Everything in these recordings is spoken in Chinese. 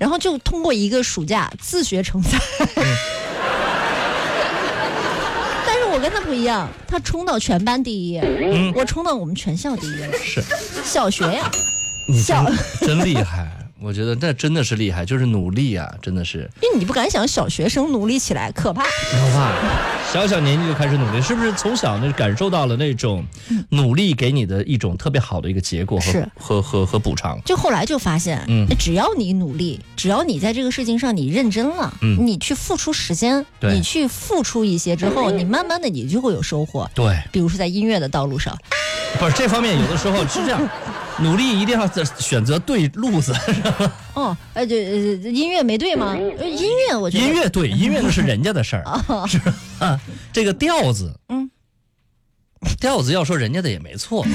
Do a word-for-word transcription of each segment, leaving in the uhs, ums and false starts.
然后就通过一个暑假自学成才。嗯我跟他不一样，他冲到全班第一，嗯、我冲到我们全校第一了。 是， 小学呀， 你真真厉害，我觉得那真的是厉害，就是努力啊，真的是。 因为你不敢想小学生努力起来可怕， 可怕，小小年纪就开始努力，是不是从小呢感受到了那种努力给你的一种特别好的一个结果和是和和和补偿？ 就后来就发现，嗯，只要你努力，只要你在这个事情上你认真了，嗯，你去付出时间，你去付出一些之后，你慢慢的你就会有收获。 对， 比如说在音乐的道路上， 不是这方面有的时候是这样。努力一定要选择对路子，是吧？ 哦，呃，这呃，音乐没对吗？音乐我觉得音乐对，音乐那是人家的事儿，哦、是啊。这个调子，嗯，调子要说人家的也没错。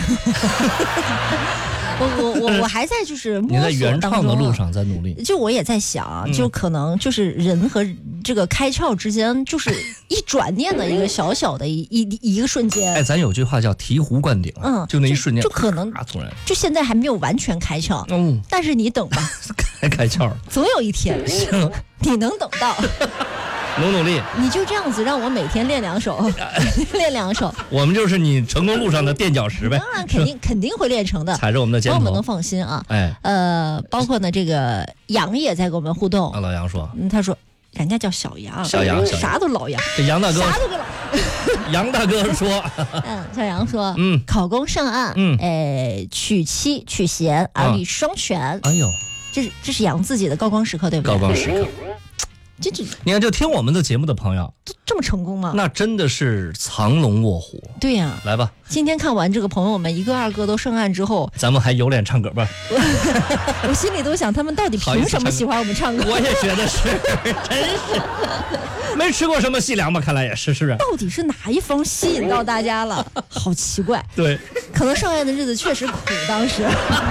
我我我我还在就是摸索当中、啊、 你在原创的路上在努力。 就我也在想，嗯、就可能就是人和这个开窍之间，就是一转念的一个小小的一一一个瞬间。 哎，咱有句话叫醍醐灌顶，嗯，就那一瞬间， 就, 就可能啊，突然， 就现在还没有完全开窍，嗯，但是你等吧， 开开窍， 总有一天，你能等到。 努努力， 你就这样子让我每天练两手，练两手。 我们就是你成功路上的垫脚石呗。 当然肯定肯定会练成的， 踩着我们的肩头， 我们能放心啊。哎，呃，包括呢这个杨也在跟我们互动。 啊，老杨说， 嗯，他说人家叫小杨， 小杨啥都老杨。 这杨大哥， 啥都跟老。 杨大哥说， 嗯，小杨说，嗯，考公上岸，嗯，哎，娶妻娶贤，儿女双全。 哎呦， 这是这是杨自己的高光时刻，对不对？ 高光时刻。 这这， 你看，就听我们的节目的朋友， 这么成功吗？ 那真的是藏龙卧虎。 对呀、啊， 来吧， 今天看完这个朋友们一个二个都上岸之后， 咱们还有脸唱歌吧？ 我心里都想，他们到底凭什么喜欢我们唱歌？ 我也觉得是，真是没吃过什么细粮吧？看来也是，是不是？ 到底是哪一方吸引到大家了？好奇怪。 对， 可能上岸的日子确实苦，当时。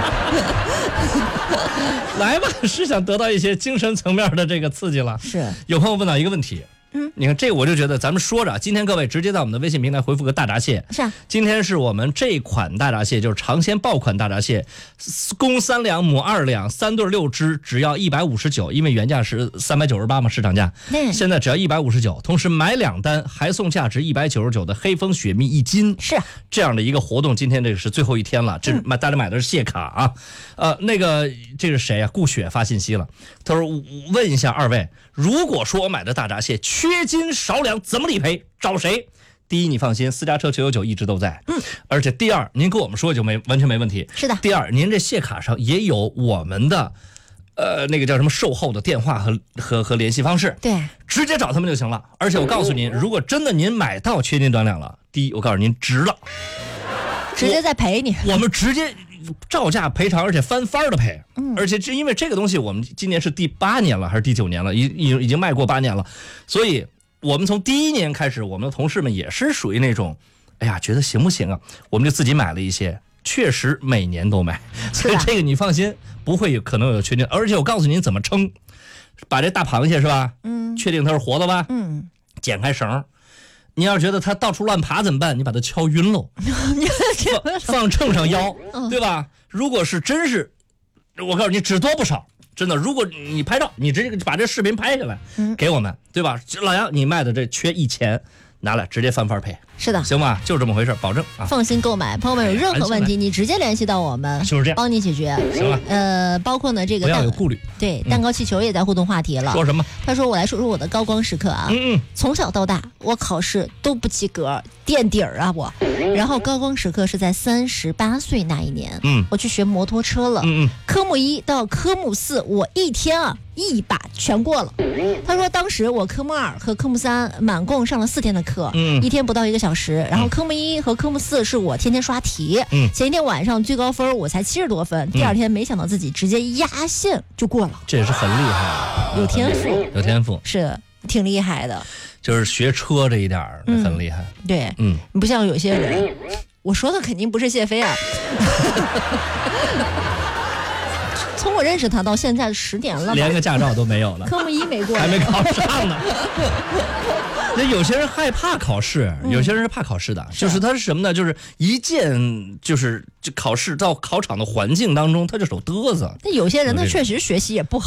来吧，是想得到一些精神层面的这个刺激了。 是， 有朋友问到一个问题，嗯，你看这个我就觉得咱们说着，今天各位直接在我们的微信平台回复个大闸蟹。 是啊， 今天是我们这款大闸蟹，就是尝鲜爆款大闸蟹，公三两，母二两，三对六只，只要一百五十九，因为原价是三百九十八嘛，市场价， 对， 现在只要一百五十九，同时买两单还送价值一百九十九的黑蜂雪蜜一斤。 是这样的一个活动，今天这个是最后一天了，这买、嗯、大家买的是蟹卡啊，呃，那个这是谁啊？顾雪发信息了，他说问一下二位，如果说我买的大闸蟹缺斤少两，怎么理赔？找谁？第一，你放心，私家车九九九一直都在。嗯，而且第二，您跟我们说就没完全没问题。 是的。 第二，您这蟹卡上也有我们的，呃，那个叫什么售后的电话和和和联系方式。 对， 直接找他们就行了。而且我告诉您，如果真的您买到缺斤短两了，第一，我告诉您值了， 直接再赔你。 我, 我们直接照价赔偿，而且翻番的赔。嗯，而且这因为这个东西，我们今年是第八年了还是第九年了，已已已经卖过八年了，所以。我们从第一年开始，我们的同事们也是属于那种，哎呀，觉得行不行啊？我们就自己买了一些，确实每年都买，所以这个你放心，不会有可能有缺斤。而且我告诉您怎么称，把这大螃蟹是吧？嗯，确定它是活的吧？嗯，剪开绳，你要觉得它到处乱爬怎么办？你把它敲晕喽，放放秤上腰，对吧？如果是真是，我告诉你，只多不少。真的，如果你拍照，你直接把这视频拍下来，嗯，给我们，对吧？老杨，你卖的这缺一钱，拿来直接翻番赔。 是的， 行吧，就这么回事，保证啊。 放心购买，朋友们有任何问题，你直接联系到我们， 就是这样， 帮你解决。 行了， 呃，包括呢这个不要有顾虑。 对，蛋糕气球也在互动话题了。 说什么？ 他说我来说说我的高光时刻啊。嗯嗯。从小到大，我考试都不及格，垫底儿啊我。然后高光时刻是在三十八岁那一年，嗯，我去学摩托车了。嗯嗯。科目一到科目四，我一天啊一把全过了。他说当时我科目二和科目三满共上了四天的课，嗯，一天不到一个小时。然后科目一和科目四是我天天刷题，嗯，前一天晚上最高分我才七十多分，第二天没想到自己直接压线就过了， 这也是很厉害， 有天赋， 有天赋， 是挺厉害的， 就是学车这一点嗯、很厉害， 对，嗯，不像有些人，我说的肯定不是谢飞啊。从我认识他到现在十年了， 连个驾照都没有了， 科目一没过， 还没考上呢。那有些人害怕考试，有些人是怕考试的，嗯、就是他是什么呢？就是一见就是就考试到考场的环境当中，他就手嘚瑟。 那有些人他确实学习也不好。